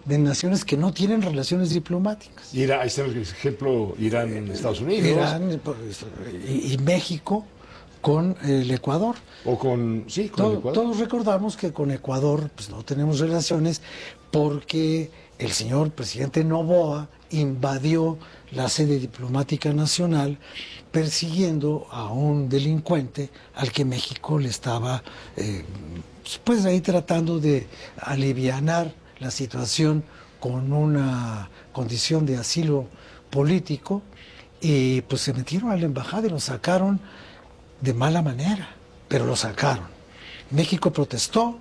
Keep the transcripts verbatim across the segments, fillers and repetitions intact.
de naciones que no tienen relaciones diplomáticas. Irán, ahí está el ejemplo, Irán en Estados Unidos. Irán y, y México con el Ecuador. O con, sí, con Todo, el Ecuador. Todos recordamos que con Ecuador pues, no tenemos relaciones porque el señor presidente Noboa invadió la sede diplomática nacional persiguiendo a un delincuente al que México le estaba eh, pues ahí tratando de alivianar la situación con una condición de asilo político, y pues se metieron a la embajada y lo sacaron de mala manera, pero lo sacaron. México protestó,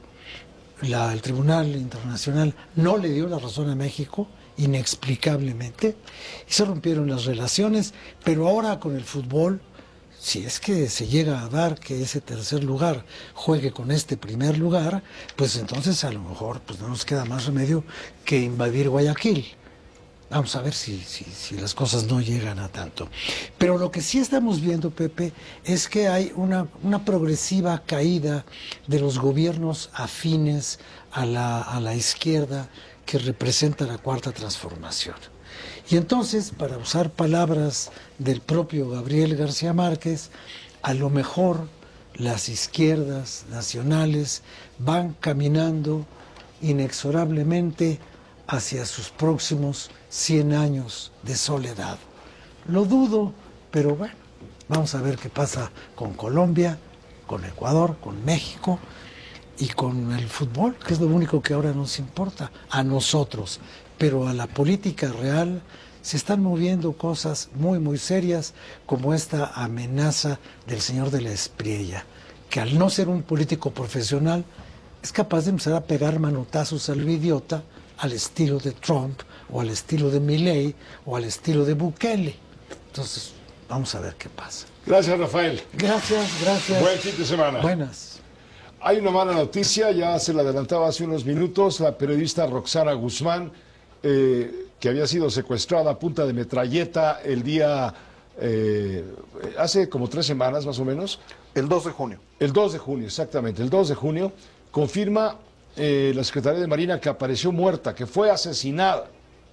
la, el Tribunal Internacional no le dio la razón a México, inexplicablemente, y se rompieron las relaciones, pero ahora con el fútbol, si es que se llega a dar que ese tercer lugar juegue con este primer lugar, pues entonces a lo mejor pues no nos queda más remedio que invadir Guayaquil. Vamos a ver si, si, si las cosas no llegan a tanto. Pero lo que sí estamos viendo, Pepe, es que hay una, una progresiva caída de los gobiernos afines a la, a la izquierda que representa la Cuarta Transformación. Y entonces, para usar palabras del propio Gabriel García Márquez, a lo mejor las izquierdas nacionales van caminando inexorablemente hacia sus próximos cien años de soledad. Lo dudo, pero bueno, vamos a ver qué pasa con Colombia, con Ecuador, con México y con el fútbol, que es lo único que ahora nos importa a nosotros. Pero a la política real se están moviendo cosas muy, muy serias, como esta amenaza del señor de la Espriella, que al no ser un político profesional es capaz de empezar a pegar manotazos al idiota, al estilo de Trump, o al estilo de Milei, o al estilo de Bukele. Entonces, vamos a ver qué pasa. Gracias, Rafael. Gracias, gracias. Buen fin de semana. Buenas. Hay una mala noticia, ya se la adelantaba hace unos minutos, la periodista Roxana Guzmán, eh, que había sido secuestrada a punta de metralleta el día, eh, hace como tres semanas más o menos. El dos de junio. El dos de junio, exactamente, el dos de junio, confirma eh, la Secretaría de Marina que apareció muerta, que fue asesinada.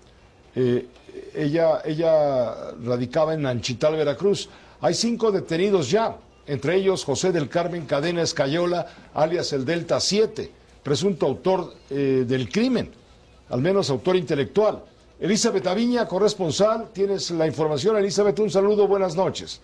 Eh, ella, ella radicaba en Nanchital, Veracruz. Hay cinco detenidos ya, entre ellos José del Carmen Cadena Escayola, alias el Delta siete, presunto autor eh, del crimen, al menos autor intelectual. Elizabeth Aviña, corresponsal, tienes la información. Elizabeth, un saludo, buenas noches.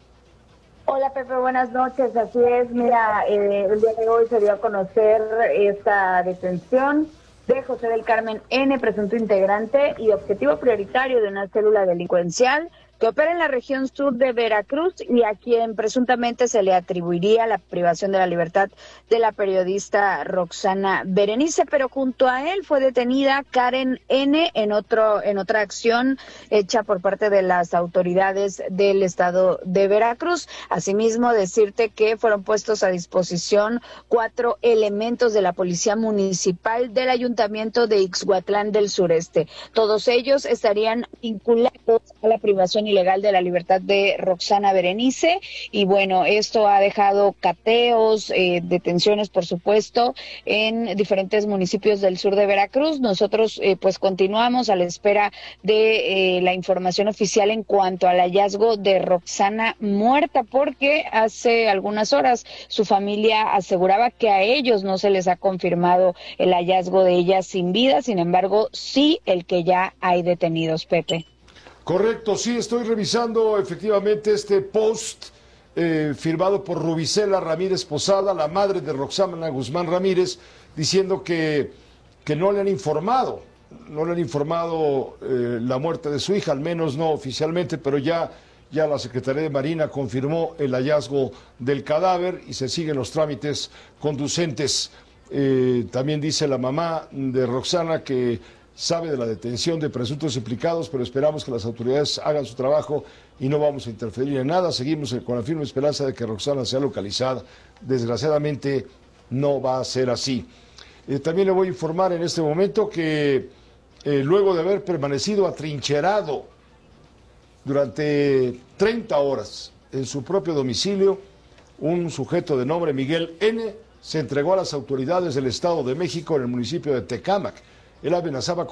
Hola Pepe, buenas noches. Así es, mira, eh, el día de hoy se dio a conocer esta detención de José del Carmen N., presunto integrante y objetivo prioritario de una célula delincuencial que opera en la región sur de Veracruz y a quien presuntamente se le atribuiría la privación de la libertad de la periodista Roxana Berenice, pero junto a él fue detenida Karen N. en otro en otra acción hecha por parte de las autoridades del estado de Veracruz. Asimismo, decirte que fueron puestos a disposición cuatro elementos de la Policía Municipal del Ayuntamiento de Ixhuatlán del Sureste. Todos ellos estarían vinculados a la privación ilegal de la libertad de Roxana Berenice, y bueno, esto ha dejado cateos, eh, detenciones por supuesto en diferentes municipios del sur de Veracruz. Nosotros eh, pues continuamos a la espera de eh, la información oficial en cuanto al hallazgo de Roxana muerta, porque hace algunas horas su familia aseguraba que a ellos no se les ha confirmado el hallazgo de ella sin vida, sin embargo sí el que ya hay detenidos, Pepe. Correcto, sí, estoy revisando efectivamente este post eh, firmado por Rubicela Ramírez Posada, la madre de Roxana Guzmán Ramírez, diciendo que, que no le han informado, no le han informado eh, la muerte de su hija, al menos no oficialmente, pero ya, ya la Secretaría de Marina confirmó el hallazgo del cadáver y se siguen los trámites conducentes. Eh, también dice la mamá de Roxana que sabe de la detención de presuntos implicados, pero esperamos que las autoridades hagan su trabajo y no vamos a interferir en nada. Seguimos con la firme esperanza de que Roxana sea localizada. Desgraciadamente no va a ser así. Eh, también le voy a informar en este momento que eh, luego de haber permanecido atrincherado durante treinta horas en su propio domicilio, un sujeto de nombre Miguel N. se entregó a las autoridades del Estado de México en el municipio de Tecámac. Él amenazaba